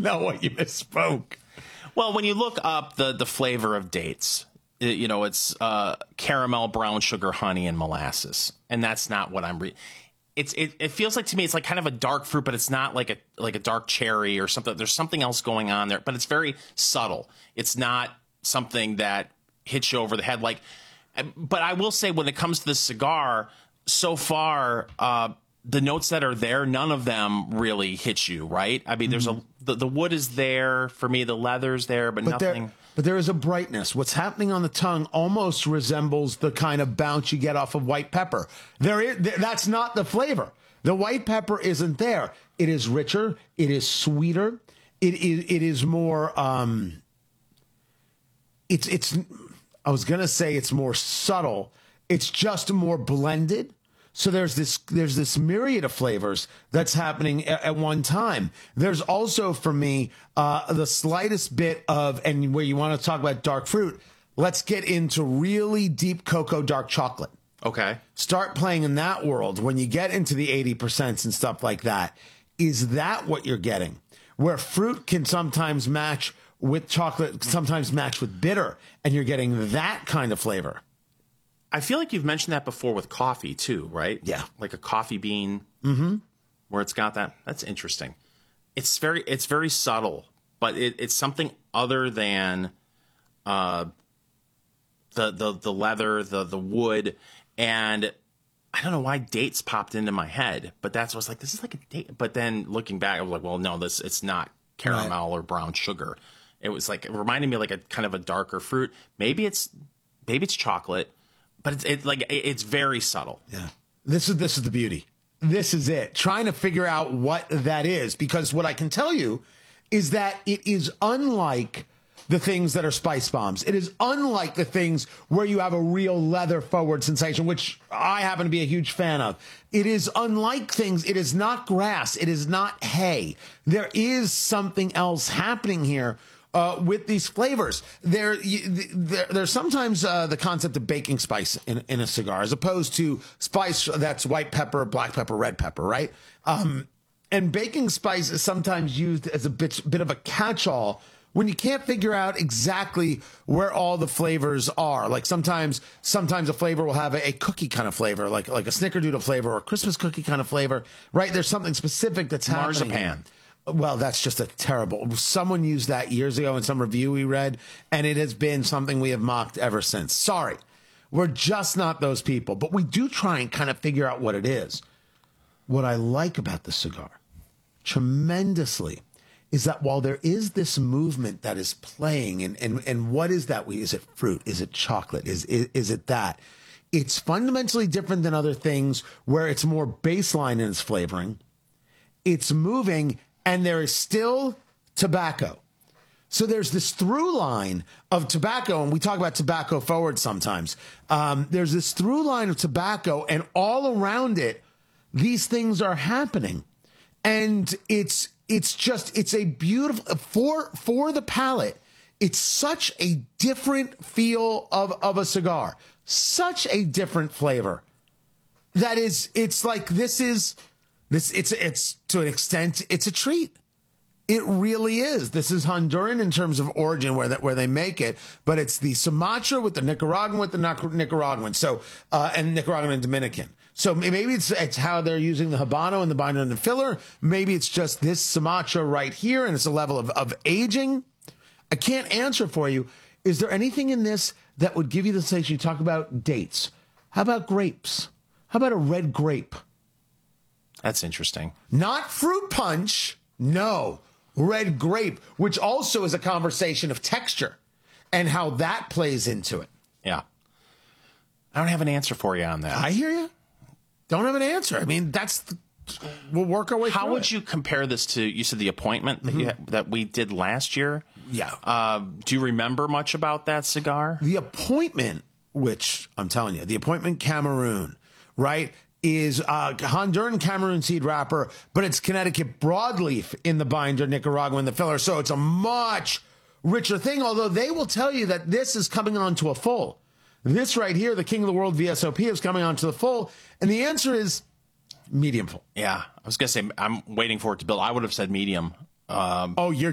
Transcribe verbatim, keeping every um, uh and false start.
know what you misspoke. Well, when you look up the, the flavor of dates, it, you know, it's uh, caramel, brown sugar, honey, and molasses. And that's not what I'm reading. It's it, it feels like to me it's like kind of a dark fruit, but it's not like a like a dark cherry or something. There's something else going on there, but it's very subtle. It's not something that hits you over the head. Like, but I will say when it comes to the cigar, so far, uh, the notes that are there, none of them really hit you, right? I mean, there's a the, the wood is there for me, the leather's there, but, but nothing. There, but there is a brightness. What's happening on the tongue almost resembles the kind of bounce you get off of white pepper. There is that's not the flavor. The white pepper isn't there. It is richer. It is sweeter. It is it is more. Um, it's it's. I was gonna say it's more subtle. It's just more blended. So there's this there's this myriad of flavors that's happening at, at one time. There's also, for me, uh, the slightest bit of, and where you want to talk about dark fruit, let's get into really deep cocoa dark chocolate. Okay. Start playing in that world. When you get into the eighty percent and stuff like that, is that what you're getting? Where fruit can sometimes match with chocolate, sometimes match with bitter, and you're getting that kind of flavor. I feel like you've mentioned that before with coffee too, right? Yeah. Like a coffee bean Mm-hmm. where it's got that. That's interesting. It's very it's very subtle, but it, it's something other than uh, the the the leather, the the wood, and I don't know why dates popped into my head, but that's what I was like, this is like a date. But then looking back, I was like, well, no, this it's not caramel Right. or brown sugar. It was like it reminded me of like a kind of a darker fruit. Maybe it's maybe it's chocolate. But it's it, like it's very subtle. Yeah. This is this is the beauty. This is it. Trying to figure out what that is, because what I can tell you is that it is unlike the things that are spice bombs. It is unlike the things where you have a real leather forward sensation, which I happen to be a huge fan of. It is unlike things. It is not grass. It is not hay. There is something else happening here. Uh, with these flavors, there, you, there there's sometimes uh, the concept of baking spice in, in a cigar, as opposed to spice that's white pepper, black pepper, red pepper, right? Um, and baking spice is sometimes used as a bit, bit of a catch-all when you can't figure out exactly where all the flavors are. Like sometimes, sometimes a flavor will have a, a cookie kind of flavor, like like a snickerdoodle flavor or a Christmas cookie kind of flavor, right? There's something specific that's happening. Marzipan. Well, that's just a terrible. Someone used that years ago in some review we read, and it has been something we have mocked ever since. Sorry. We're just not those people, but we do try and kind of figure out what it is. What I like about the cigar tremendously is that while there is this movement that is playing, and, and, and what is that? Is it fruit? Is it chocolate? Is, is, is it that? It's fundamentally different than other things where it's more baseline in its flavoring. It's moving, and there is still tobacco. So there's this through line of tobacco, and we talk about tobacco forward sometimes. Um, there's this through line of tobacco, and all around it, these things are happening. And it's it's just, it's a beautiful, for, for the palate, it's such a different feel of, of a cigar. Such a different flavor. That is, it's like, this is... This it's it's to an extent it's a treat. It really is. This is Honduran in terms of origin where that where they make it, but it's the Sumatra with the Nicaraguan with the Nicaraguan. So uh, and Nicaraguan and Dominican. So maybe it's it's how they're using the Habano and the binder and the filler. Maybe it's just this Sumatra right here, and it's a level of, of aging. I can't answer for you. Is there anything in this that would give you the sensation? You talk about dates. How about grapes? How about a red grape? That's interesting. Not fruit punch. No. Red grape, which also is a conversation of texture and how that plays into it. Yeah. I don't have an answer for you on that. I hear you. Don't have an answer. I mean, that's the, we'll work our way How through would it. you compare this to, you said the appointment that Mm-hmm. you had, that we did last year? Yeah. Uh, do you remember much about that cigar? The appointment, which I'm telling you, the appointment Cameroon, right? Is uh, Honduran Cameroon seed wrapper, but it's Connecticut broadleaf in the binder, Nicaraguan in the filler. So it's a much richer thing, although they will tell you that this is coming on to a full. This right here, the King of the World V S O P, is coming on to the full. And the answer is medium full. Yeah. I was going to say, I'm waiting for it to build. I would have said medium. Um, oh, you're